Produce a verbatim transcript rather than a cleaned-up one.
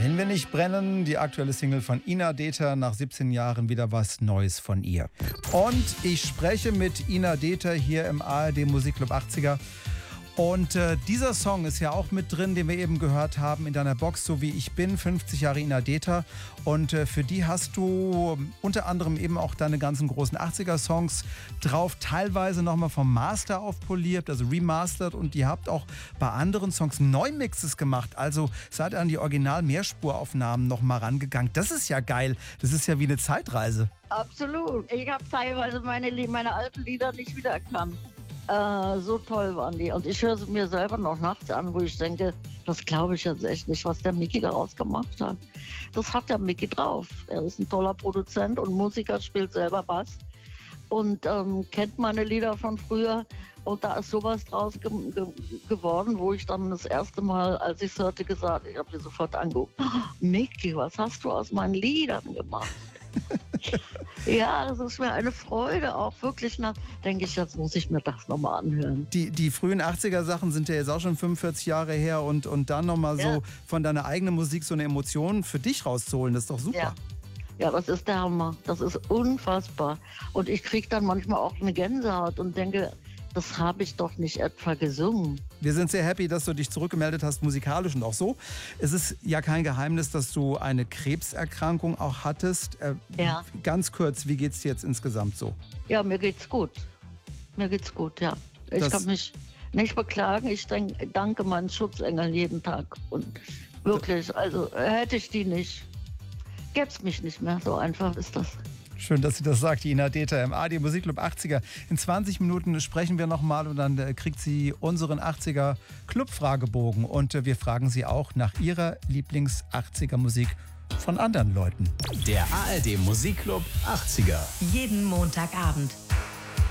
Wenn wir nicht brennen, die aktuelle Single von Ina Dether, nach siebzehn Jahren wieder was Neues von ihr. Und ich spreche mit Ina Dether hier im A R D Musikclub achtziger. Und äh, dieser Song ist ja auch mit drin, den wir eben gehört haben in deiner Box, So wie ich bin, fünfzig Jahre Ina Dether. Und äh, für die hast du unter anderem eben auch deine ganzen großen achtziger-Songs drauf, teilweise nochmal vom Master aufpoliert, also remastered. Und ihr habt auch bei anderen Songs Neumixes gemacht. Also seid ihr an die Original-Mehrspuraufnahmen nochmal rangegangen. Das ist ja geil. Das ist ja wie eine Zeitreise. Absolut. Ich habe teilweise meine, meine alten Lieder nicht wiedererkannt. Äh, so toll waren die. Und ich höre sie mir selber noch nachts an, wo ich denke, das glaube ich jetzt echt nicht, was der Micky daraus gemacht hat. Das hat der Micky drauf. Er ist ein toller Produzent und Musiker, spielt selber Bass und ähm, kennt meine Lieder von früher. Und da ist sowas draus ge ge geworden, wo ich dann das erste Mal, als ich es hörte, gesagt, ich habe mir sofort angeguckt, oh, Micky, was hast du aus meinen Liedern gemacht? Ja, das ist mir eine Freude, auch wirklich. Nach, denke ich, jetzt muss ich mir das nochmal anhören. Die, die frühen achtziger-Sachen sind ja jetzt auch schon fünfundvierzig Jahre her und, und dann nochmal ja. so von deiner eigenen Musik so eine Emotion für dich rauszuholen, das ist doch super. Ja. Ja, das ist der Hammer. Das ist unfassbar. Und ich kriege dann manchmal auch eine Gänsehaut und denke, das habe ich doch nicht etwa gesungen. Wir sind sehr happy, dass du dich zurückgemeldet hast, musikalisch und auch so. Es ist ja kein Geheimnis, dass du eine Krebserkrankung auch hattest. Äh, ja. Ganz kurz, wie geht's dir jetzt insgesamt so? Ja, mir geht's gut. Mir geht's gut, ja. Ich das kann mich nicht beklagen. Ich danke meinen Schutzengeln jeden Tag. Und wirklich, also hätte ich die nicht, gäb's mich nicht mehr. So einfach ist das. Schön, dass sie das sagt, Ina Dether im A R D Musikclub achtziger. In zwanzig Minuten sprechen wir nochmal und dann äh, kriegt sie unseren achtziger Club-Fragebogen. Und äh, wir fragen sie auch nach ihrer Lieblings-achtziger-Musik von anderen Leuten. Der A R D Musikclub achtziger. Jeden Montagabend